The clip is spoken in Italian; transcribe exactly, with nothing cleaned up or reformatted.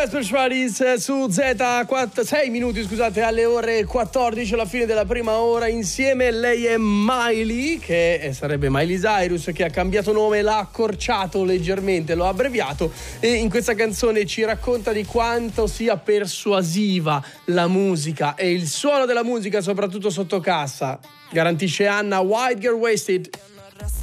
West Fridays su Z, sei minuti scusate alle ore quattordici, alla fine della prima ora insieme. Lei è Miley, che sarebbe Miley Cyrus, che ha cambiato nome, l'ha accorciato leggermente, l'ha abbreviato, e in questa canzone ci racconta di quanto sia persuasiva la musica e il suono della musica, soprattutto sotto cassa. Garantisce Anna, White Girl Wasted.